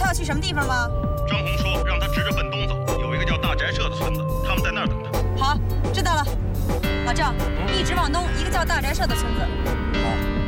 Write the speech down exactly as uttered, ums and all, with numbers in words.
他要去什么地方吗？ 张红说让他直着奔东走，有一个叫大宅社的村子，他们在那儿等他。 好，知道了。老赵，嗯、一直往东，一个叫大宅社的村子。 好。